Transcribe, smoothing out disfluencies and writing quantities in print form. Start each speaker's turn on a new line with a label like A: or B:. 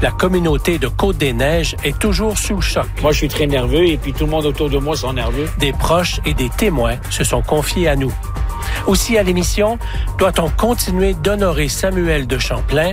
A: La communauté de Côte-des-Neiges est toujours sous le choc.
B: Moi, je suis très nerveux et puis tout le monde autour de moi sont nerveux.
A: Des proches et des témoins se sont confiés à nous. Aussi à l'émission, doit-on continuer d'honorer Samuel de Champlain